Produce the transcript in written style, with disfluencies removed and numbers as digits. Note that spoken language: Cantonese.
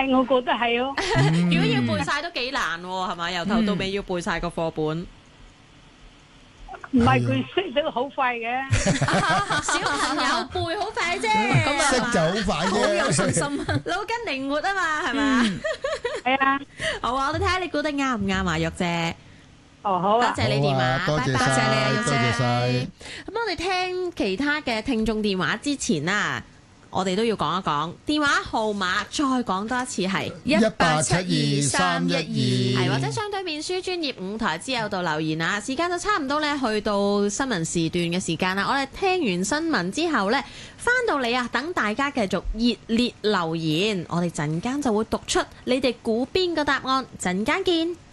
係，我覺得係咯。 如果要背晒都幾難喎，係咪？由頭到尾要背晒個課本。 唔係佢識得好快嘅， 小朋友背好快啫，咁識就好快啫， 好有信心。 腦筋靈活啊嘛，係嘛？ 係啊。 好啊，我哋睇下你估得啱唔啱啊，玉姐。 哦，好啊。 多謝你電話， 多謝拜拜。 晒， 你啊玉姐多謝晒。 咁我哋聽其他嘅聽眾電話之前啊，我哋都要講一講電話號碼，再講多一次係 1872312， 係或者相對面書專業5台之友度留言啊。時間就差唔多咧，去到新聞時段嘅時間啦。我哋聽完新聞之後呢，翻到嚟啊，等大家繼續熱烈留言，我哋陣間就會讀出你哋估邊個答案，陣間見。